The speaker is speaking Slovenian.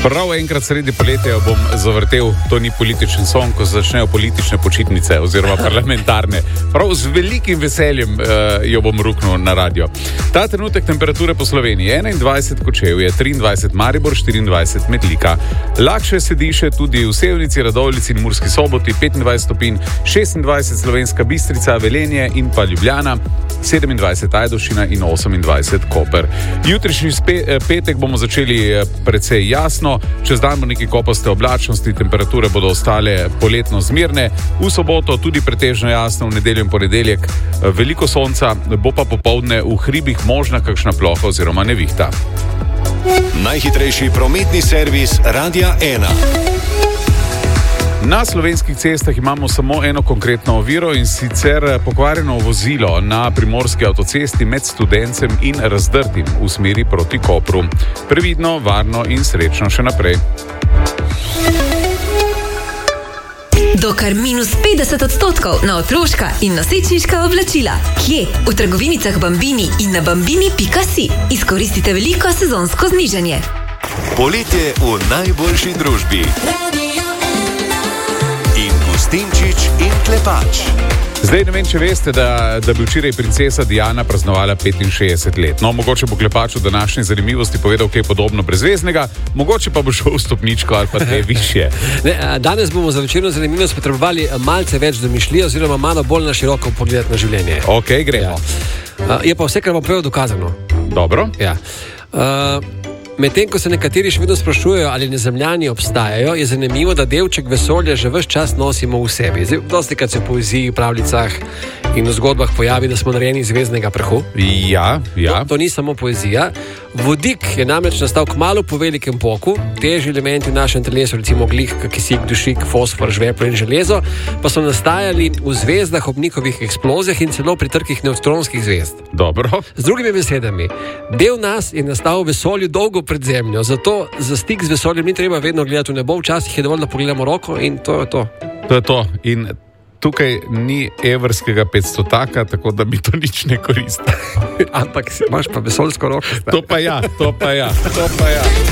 Prav enkrat sredi poletja bom zavrtel, to ni političen song, ko začnejo politične počitnice oziroma parlamentarne. Prav z velikim veseljem jo bom ruknil na radio. Ta trenutek temperature po Sloveniji 21 Kočevje, 23 Maribor, 24 Metlika. Lakše se diše tudi v Sevnici, Radovljici in Murski Soboti, 25 stopinj, 26 Slovenska Bistrica, Velenje in pa Ljubljana, 27 Ajdovščina in 28 Koper. Jutrišnji petek bomo začeli precej jasno, čez dan bo nekaj kopaste oblačnosti, temperature bodo ostale poletno zmirne, v soboto tudi pretežno jasno, v nedeljo in ponedeljek veliko sonca, bo pa popoldne v hribih možna kakšna ploha oziroma nevihta. Najhitrejši prometni servis Radia 1. Na slovenskih cestah imamo samo eno konkretno oviro, in sicer pokvarjeno vozilo na primorski avtocesti med Studencem in Razdrtim v smeri proti Kopru. Previdno, varno in srečno še naprej. Do kar -50% na otroška in nosečniška oblačila. Kje? V trgovinicah Bambini in na bambini.si. Izkoristite veliko sezonsko znižanje. Poletje v najboljši družbi. Gustinčič in Klepač. Zdaj ne vem, če veste, da bi včeraj princesa Diana praznovala 65 let. No, mogoče bo Klepač v današnji zanimivosti povedal kaj podobno brezveznega, mogoče pa bo šel v stopničko ali pa kaj višje. Danes bomo za večerno zanimivost potrebovali malce več domišljije oziroma malo bolj na široko pogled na življenje. Ok, gremo. Je pa vse, kar bom povedal, dokazano. Dobro. Ja. Medtem, ko se nekateri še vedno sprašujejo, ali nezemljani obstajajo, je zanimivo, da delček vesolja že ves čas nosimo v sebi. Zdaj, dostikrat se v poeziji, pravljicah in v zgodbah pojavi, da smo narejeni iz zvezdnega prahu. Ja. To ni samo poezija. Vodik je namreč nastal kmalu po velikem poku. Težji elementi v našem telesu, recimo ogljik, kisik, dušik, fosfor, žveplo in železo, pa so nastajali v zvezdah ob njihovih eksplozijah in celo pri trkih nevtronskih zvezd. Dobro. Z drugimi besedami, del nas je nastal v vesolju dolgo pred Zemljo, zato za stik z vesoljem ni treba vedno gledati v nebo, včasih je dovolj, da pogledamo roko in to je to. To je to. In tukaj ni evrskega 500-taka, tako da mi to nič ne koristi. Ampak imaš pa vesoljsko roko. To pa ja.